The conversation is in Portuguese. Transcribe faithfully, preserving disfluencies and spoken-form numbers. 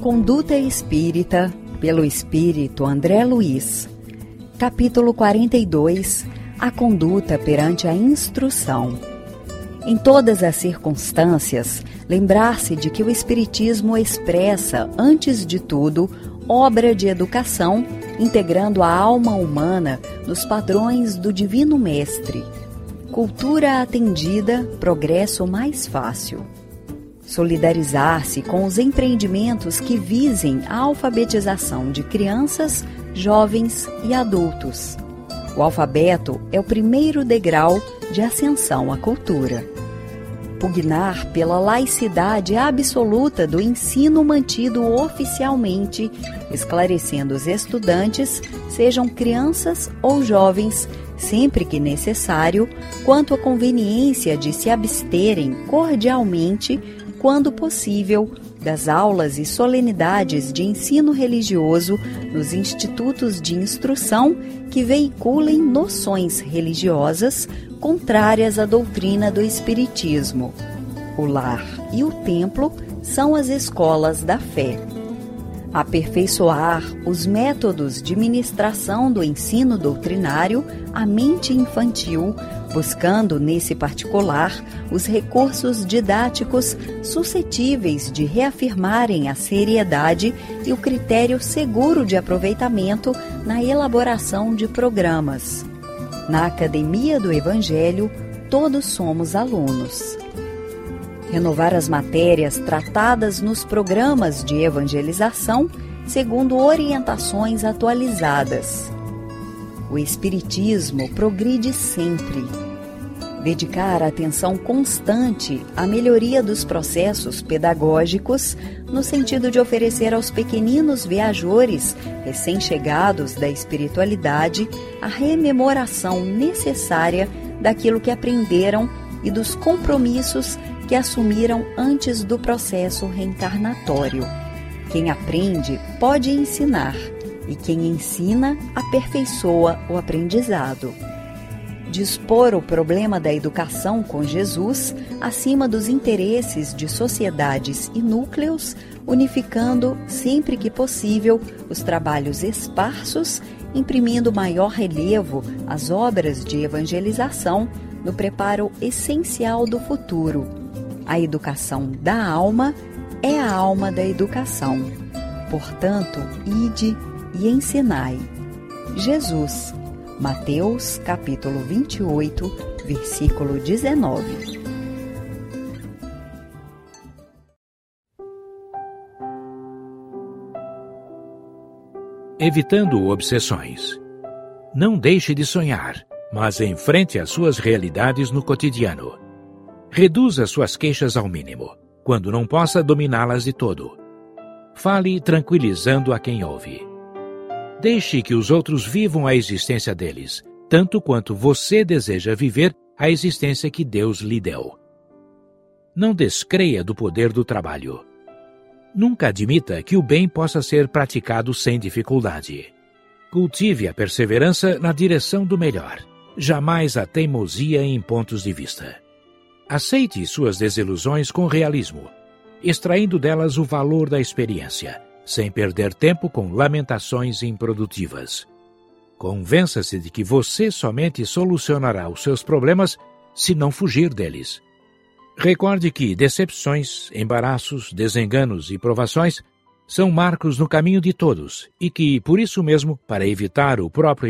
Conduta Espírita, pelo Espírito André Luiz. Capítulo quarenta e dois. A conduta perante a instrução. Em todas as circunstâncias, lembrar-se de que o Espiritismo expressa, antes de tudo, obra de educação, integrando a alma humana nos padrões do Divino Mestre. Cultura atendida, progresso mais fácil. Solidarizar-se com os empreendimentos que visem a alfabetização de crianças, jovens e adultos. O alfabeto é o primeiro degrau de ascensão à cultura. Pugnar pela laicidade absoluta do ensino mantido oficialmente, esclarecendo os estudantes, sejam crianças ou jovens, sempre que necessário, quanto à conveniência de se absterem cordialmente, quando possível, das aulas e solenidades de ensino religioso nos institutos de instrução que veiculem noções religiosas contrárias à doutrina do Espiritismo. O lar e o templo são as escolas da fé. Aperfeiçoar os métodos de ministração do ensino doutrinário à mente infantil, buscando, nesse particular, os recursos didáticos suscetíveis de reafirmarem a seriedade e o critério seguro de aproveitamento na elaboração de programas. Na Academia do Evangelho, todos somos alunos. Renovar as matérias tratadas nos programas de evangelização, segundo orientações atualizadas. O Espiritismo progride sempre. Dedicar atenção constante à melhoria dos processos pedagógicos, no sentido de oferecer aos pequeninos viajores, recém-chegados da espiritualidade, a rememoração necessária daquilo que aprenderam e dos compromissos que assumiram antes do processo reencarnatório. Quem aprende pode ensinar, e quem ensina aperfeiçoa o aprendizado. Dispor o problema da educação com Jesus acima dos interesses de sociedades e núcleos, unificando, sempre que possível, os trabalhos esparsos, imprimindo maior relevo às obras de evangelização no preparo essencial do futuro. A educação da alma é a alma da educação. Portanto, ide e ensinai. Jesus, Mateus, capítulo vinte e oito, versículo dezenove. Evitando obsessões. Não deixe de sonhar, mas enfrente as suas realidades no cotidiano. Reduza suas queixas ao mínimo, quando não possa dominá-las de todo. Fale tranquilizando a quem ouve. Deixe que os outros vivam a existência deles, tanto quanto você deseja viver a existência que Deus lhe deu. Não descreia do poder do trabalho. Nunca admita que o bem possa ser praticado sem dificuldade. Cultive a perseverança na direção do melhor, jamais a teimosia em pontos de vista. Aceite suas desilusões com realismo, extraindo delas o valor da experiência, sem perder tempo com lamentações improdutivas. Convença-se de que você somente solucionará os seus problemas se não fugir deles. Recorde que decepções, embaraços, desenganos e provações são marcos no caminho de todos e que, por isso mesmo, para evitar o próprio